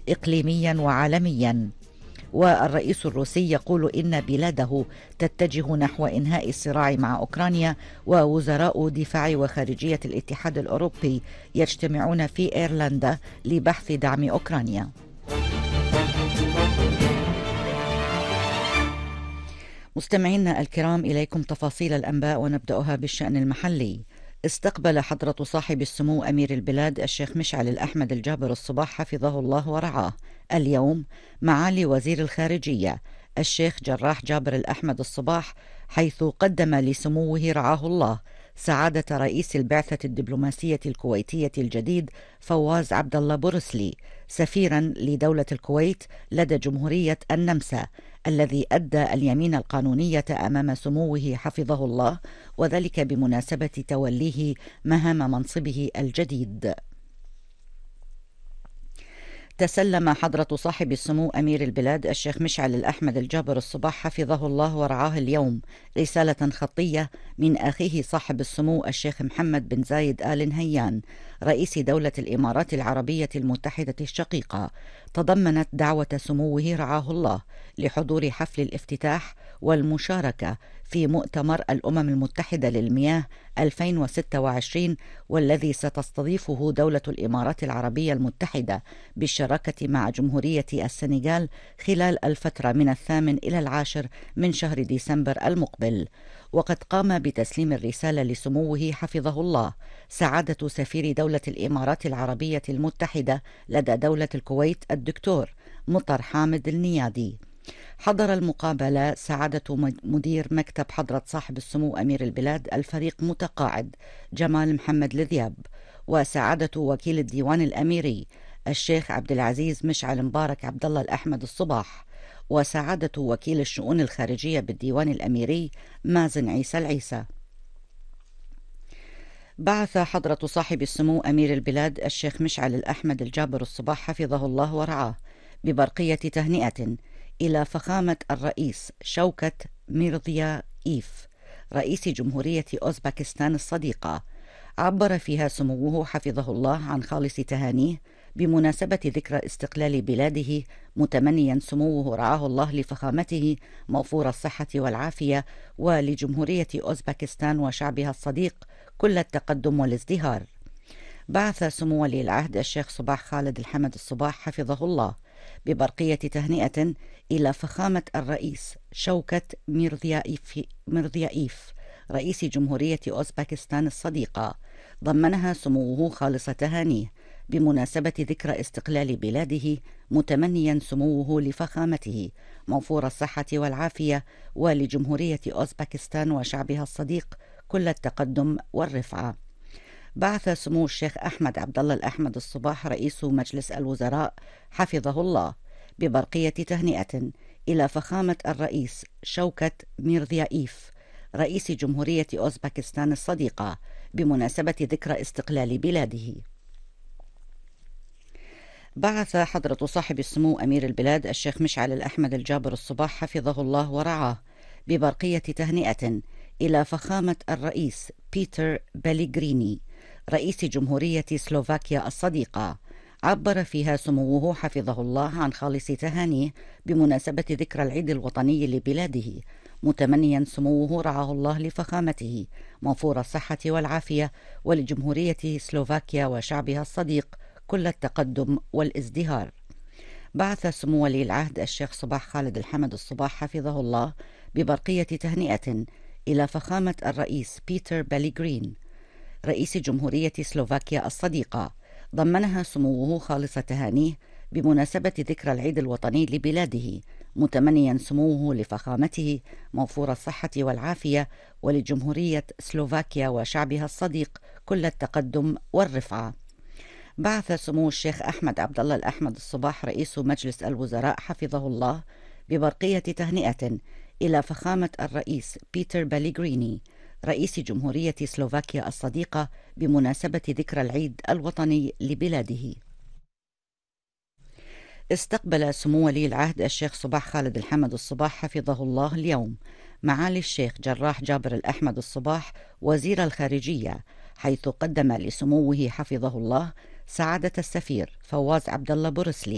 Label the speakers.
Speaker 1: إقليميا وعالميا. والرئيس الروسي يقول إن بلاده تتجه نحو إنهاء الصراع مع أوكرانيا، ووزراء دفاع وخارجية الاتحاد الأوروبي يجتمعون في إيرلندا لبحث دعم أوكرانيا. مستمعينا الكرام، إليكم تفاصيل الأنباء ونبدأها بالشأن المحلي. استقبل حضرة صاحب السمو أمير البلاد الشيخ مشعل الأحمد الجابر الصباح حفظه الله ورعاه اليوم معالي وزير الخارجية الشيخ جراح جابر الأحمد الصباح، حيث قدم لسموه رعاه الله سعادة رئيس البعثة الدبلوماسية الكويتية الجديد فواز عبد الله بورسلي سفيرا لدولة الكويت لدى جمهورية النمسا، الذي أدى اليمين القانونية أمام سموه حفظه الله، وذلك بمناسبة توليه مهام منصبه الجديد. تسلم حضرة صاحب السمو أمير البلاد الشيخ مشعل الأحمد الجابر الصباح حفظه الله ورعاه اليوم رسالة خطية من أخيه صاحب السمو الشيخ محمد بن زايد آل نهيان رئيس دولة الإمارات العربية المتحدة الشقيقة، تضمنت دعوة سموه رعاه الله لحضور حفل الافتتاح والمشاركة في مؤتمر الأمم المتحدة للمياه 2026، والذي ستستضيفه دولة الإمارات العربية المتحدة بالشراكة مع جمهورية السنغال خلال الفترة من 8 إلى 10 من شهر ديسمبر المقبل. وقد قام بتسليم الرسالة لسموه حفظه الله سعادة سفير دولة الإمارات العربية المتحدة لدى دولة الكويت الدكتور مطر حامد النيادي. حضر المقابلة سعادة مدير مكتب حضرة صاحب السمو أمير البلاد الفريق متقاعد جمال محمد الذياب، وسعادة وكيل الديوان الأميري الشيخ عبد العزيز مشعل مبارك عبد الله الأحمد الصباح، وسعادة وكيل الشؤون الخارجية بالديوان الأميري مازن عيسى العيسى. بعث حضرة صاحب السمو أمير البلاد الشيخ مشعل الأحمد الجابر الصباح حفظه الله ورعاه ببرقية تهنئة إلى فخامة الرئيس شوكت ميرزيايف رئيس جمهورية أوزبكستان الصديقة. عبر فيها سموه حفظه الله عن خالص تهانيه بمناسبة ذكرى استقلال بلاده، متمنيا سموه رعاه الله لفخامته موفور الصحة والعافية، ولجمهورية أوزبكستان وشعبها الصديق كل التقدم والازدهار. بعث سمو ولي العهد الشيخ صباح خالد الحمد الصباح حفظه الله ببرقية تهنئة إلى فخامة الرئيس شوكت ميرزيايف رئيس جمهورية أوزبكستان الصديقة، ضمنها سموه خالص تهانيه بمناسبة ذكرى استقلال بلاده، متمنيا سموه لفخامته موفور الصحة والعافية، ولجمهورية أوزبكستان وشعبها الصديق كل التقدم والرفعة. بعث سمو الشيخ أحمد عبد الله الأحمد الصباح رئيس مجلس الوزراء حفظه الله ببرقية تهنئة إلى فخامة الرئيس شوكت ميرزيايف رئيس جمهورية أوزبكستان الصديقة بمناسبة ذكرى استقلال بلاده. بعث حضرة صاحب السمو أمير البلاد الشيخ مشعل الأحمد الجابر الصباح حفظه الله ورعاه ببرقية تهنئة إلى فخامة الرئيس بيتر بيليغريني رئيس جمهورية سلوفاكيا الصديقة. عبر فيها سموه حفظه الله عن خالص تهانيه بمناسبة ذكرى العيد الوطني لبلاده، متمنيا سموه رعاه الله لفخامته موفور الصحة والعافية، ولجمهورية سلوفاكيا وشعبها الصديق كل التقدم والازدهار. بعث سمو ولي العهد الشيخ صباح خالد الحمد الصباح حفظه الله ببرقية تهنئة إلى فخامة الرئيس بيتر بيليغرين رئيس جمهورية سلوفاكيا الصديقة، ضمنها سموه خالص تهانيه بمناسبة ذكرى العيد الوطني لبلاده، متمنيا سموه لفخامته موفور الصحة والعافية، ولجمهورية سلوفاكيا وشعبها الصديق كل التقدم والرفعة. بعث سمو الشيخ أحمد عبد الله الأحمد الصباح رئيس مجلس الوزراء حفظه الله ببرقية تهنئة إلى فخامة الرئيس بيتر بيليغريني رئيس جمهورية سلوفاكيا الصديقة بمناسبة ذكرى العيد الوطني لبلاده. استقبل سمو ولي العهد الشيخ صباح خالد الحمد الصباح حفظه الله اليوم معالي الشيخ جراح جابر الأحمد الصباح وزير الخارجية، حيث قدم لسموه حفظه الله سعادة السفير فواز عبد الله بورسلي